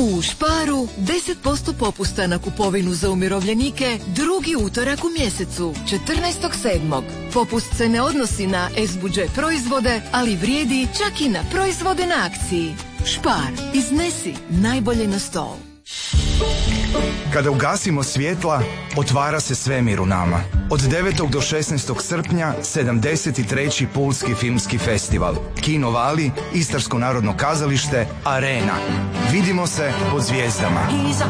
U Sparu 10% popusta na kupovinu za umirovljenike drugi utorak u mjesecu, 14.7. Popust se ne odnosi na S-budžet proizvode, ali vrijedi čak i na proizvode na akciji. Spar, iznesi najbolje na stol. Kada ugasimo svjetla, otvara se svemir u nama. Od 9. do 16. srpnja 73. Pulski filmski festival. Kino Vali, Istarsko narodno kazalište, Arena. Vidimo se pod zvijezdama.